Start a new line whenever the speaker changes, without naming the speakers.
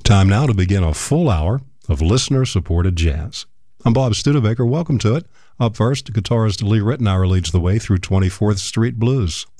Time now to begin a full hour of listener-supported jazz. I'm Bob Studebaker. Welcome to it. Up first, guitarist Lee Ritenour leads the way through 24th Street Blues.